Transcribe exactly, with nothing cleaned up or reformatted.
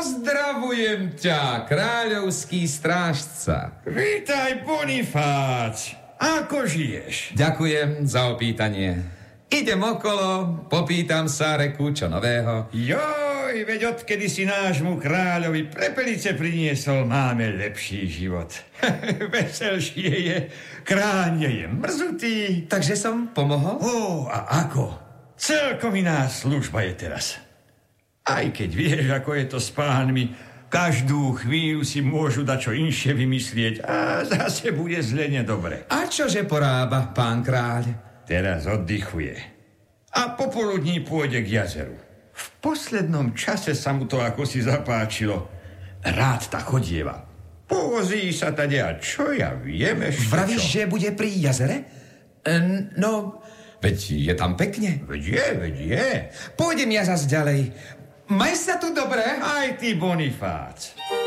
Pozdravujem ťa, kráľovský strážca. Vítaj, Bonifác. Ako žiješ? Ďakujem za opýtanie. Idem okolo, popýtam sa reku čo nového. Joj, veď odkedy si nášmu kráľovi prepelice priniesol, máme lepší život. Veselšie je, kráľ je mrzutý. Takže som pomohol? Ó, a ako? Celkom iná služba je teraz. Aj keď vieš, ako je to s pánmi, každú chvíľu si môžu dať čo inšie vymyslieť a zase bude zle nedobre. A čože porába, pán kráľ? Teraz oddychuje. A popoludní pôjde k jazeru. V poslednom čase sa mu to ako si zapáčilo. Rád tak chodieva. Povozí sa tady a čo ja viem ešte Vravíš, čo? že bude pri jazere? E, no, veď je tam pekne. Veď je, veď je. Pôjdem ja zas ďalej. Maj sa tu dobre. Aj ty, Bonifác.